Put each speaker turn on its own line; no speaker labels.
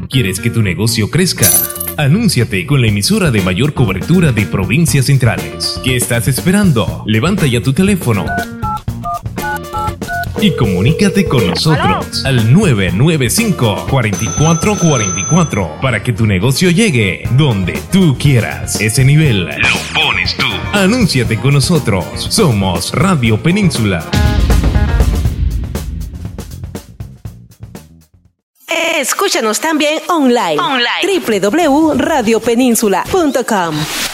¿Quieres que tu negocio crezca? Anúnciate con la emisora de mayor cobertura de provincias centrales. ¿Qué estás esperando? Levanta ya tu teléfono y comunícate con nosotros al 995-4444 para que tu negocio llegue donde tú quieras. Ese nivel lo pones tú. Anúnciate con nosotros. Somos Radio Península.
Escúchanos también online. www.radiopeninsula.com.